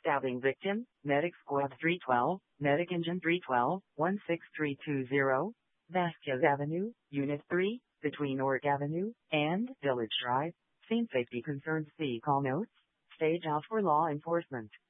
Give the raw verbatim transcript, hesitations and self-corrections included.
Stabbing victim, Medic Squad three twelve, Medic Engine three twelve, one six three two zero, Vasquez Avenue, Unit three, between Ork Avenue and Village Drive. Scene safety concerns. See call notes. Stage out for law enforcement.